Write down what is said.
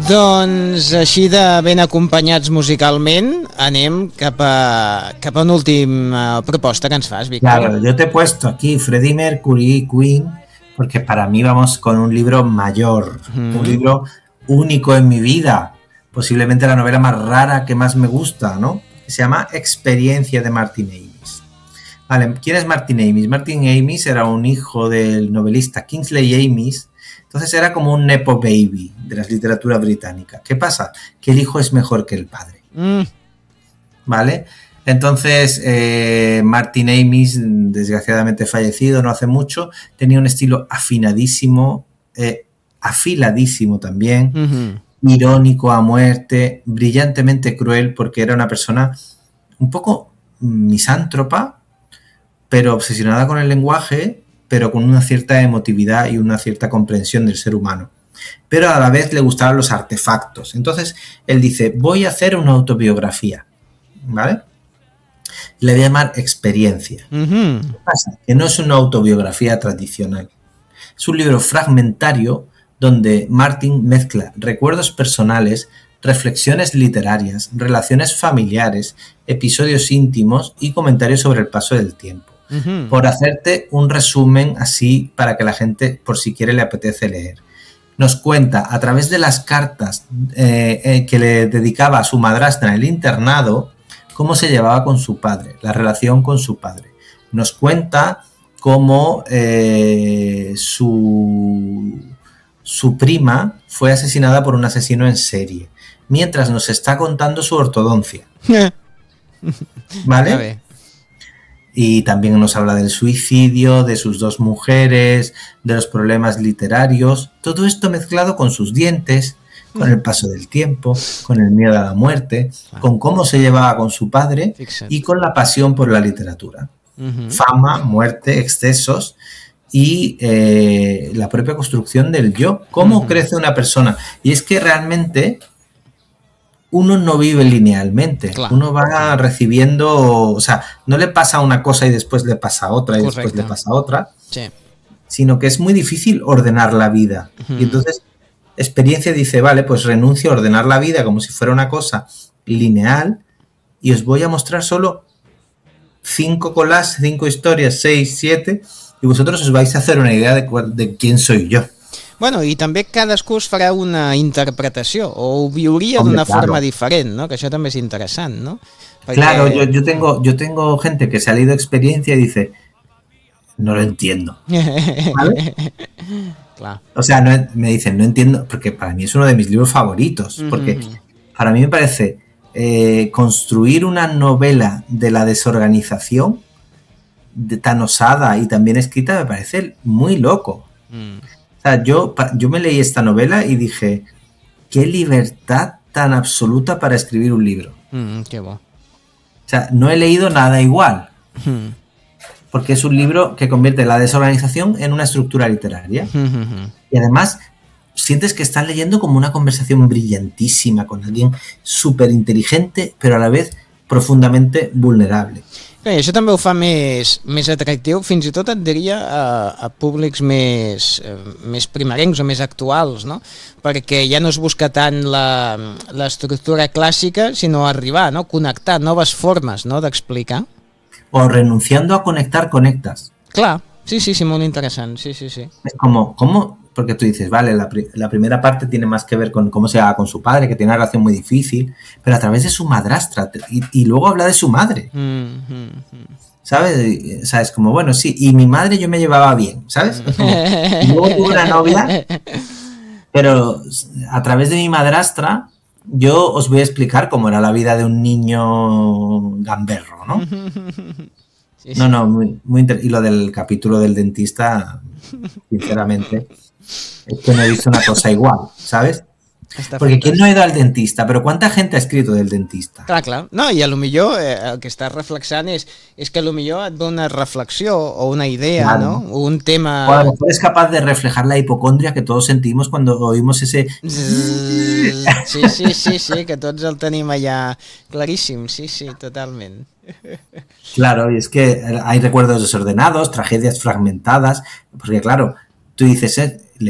Doncs així de ben acompanyats musicalment, anem cap a una última proposta que ens fas, Víctor. Claro, yo te he puesto aquí Freddie Mercury, Queen, porque para mí vamos con un libro mayor, un libro único en mi vida, posiblemente la novela más rara que más me gusta, ¿no? Se llama Experiencia de Martin Amis. Vale, ¿quién es Martin Amis? Martin Amis era un hijo del novelista Kingsley Amis. Entonces era como un nepo baby de la literatura británica. ¿Qué pasa? Que el hijo es mejor que el padre. ¿Vale? Entonces, Martin Amis, desgraciadamente fallecido no hace mucho, tenía un estilo afinadísimo, afiladísimo también, irónico a muerte, brillantemente cruel, porque era una persona un poco misántropa, pero obsesionada con el lenguaje, pero con una cierta emotividad y una cierta comprensión del ser humano. Pero a la vez le gustaban los artefactos. Entonces, él dice, voy a hacer una autobiografía, ¿vale? Le voy a llamar Experiencia. ¿Qué pasa? Que no es una autobiografía tradicional. Es un libro fragmentario donde Martin mezcla recuerdos personales, reflexiones literarias, relaciones familiares, episodios íntimos y comentarios sobre el paso del tiempo. Por hacerte un resumen así para que la gente, por si quiere, le apetece leer. Nos cuenta a través de las cartas que le dedicaba a su madrastra en el internado cómo se llevaba con su padre, la relación con su padre. Nos cuenta cómo su prima fue asesinada por un asesino en serie, mientras nos está contando su ortodoncia. ¿Vale? Y también nos habla del suicidio, de sus dos mujeres, de los problemas literarios, todo esto mezclado con sus dientes, con el paso del tiempo, con el miedo a la muerte, con cómo se llevaba con su padre y con la pasión por la literatura. Fama, muerte, excesos y la propia construcción del yo, cómo crece una persona. Y es que realmente uno no vive linealmente, uno va recibiendo, o sea, no le pasa una cosa y después le pasa otra y después le pasa otra, sino que es muy difícil ordenar la vida. Y entonces Experiencia dice, vale, pues renuncio a ordenar la vida como si fuera una cosa lineal y os voy a mostrar solo 5 collages, 5 historias, 6, 7, y vosotros os vais a hacer una idea de quién soy yo. Bueno, i també cadascú es farà una interpretació o ho viuria d'una forma diferent, ¿no? Que això també és interessant, ¿no? Perquè... Claro, yo tengo gente que se ha leído Experiencia y dice, no lo entiendo. ¿Vale? Claro. O sea, no, me dicen, no entiendo, porque para mí es uno de mis libros favoritos, porque para mí me parece construir una novela de la desorganización tan osada y tan bien escrita me parece muy loco. O sea, yo me leí esta novela y dije, qué libertad tan absoluta para escribir un libro. Qué bueno. O sea, no he leído nada igual. Porque es un libro que convierte la desorganización en una estructura literaria. Y además sientes que estás leyendo como una conversación brillantísima con alguien súper inteligente, pero a la vez profundamente vulnerable. I això també ho fa més atractiu, fins i tot et diria a públics més primerencs o més actuals, no? Perquè ja no es busca tant l'estructura clàssica, sinó arribar, no? Connectar noves formes, no? D'explicar. O renunciando a conectar, conectas. Clar, sí, molt interessant, sí. Es como, ¿cómo? Porque tú dices, vale, la primera parte tiene más que ver con cómo se va con su padre, que tiene una relación muy difícil, pero a través de su madrastra, y luego habla de su madre. ¿Sabes? O sea, es como, bueno, sí, y mi madre yo me llevaba bien, ¿sabes? Como, luego tuve una novia, pero a través de mi madrastra yo os voy a explicar cómo era la vida de un niño gamberro, ¿no? Sí. No, muy y lo del capítulo del dentista, sinceramente, es que no he visto una cosa igual, ¿sabes? Porque ¿quién no ha ido al dentista? Pero ¿cuánta gente ha escrito del dentista? Clar. No, i a lo millor el que estàs reflexant és que a lo millor et ve una reflexió o una idea, claro. ¿No? O un tema... O a lo mejor es capaz de reflejar la hipocondria que todos sentimos cuando oímos ese... Sí, que tots el tenim allà claríssim, sí, totalment. Claro, y es que hay recuerdos desordenados, tragedias fragmentadas, porque claro, tú dices,